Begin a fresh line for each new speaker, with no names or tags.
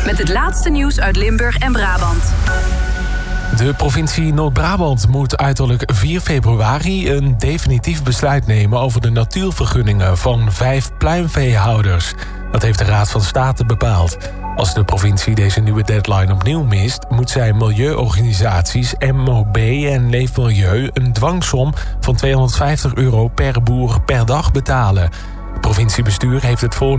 met het laatste nieuws uit Limburg en Brabant.
De provincie Noord-Brabant moet uiterlijk 4 februari een definitief besluit nemen over de natuurvergunningen van 5 pluimveehouders. Dat heeft de Raad van State bepaald. Als de provincie deze nieuwe deadline opnieuw mist, moet zij milieuorganisaties MOB en Leefmilieu een dwangsom van €250 per boer per dag betalen. Het provinciebestuur heeft het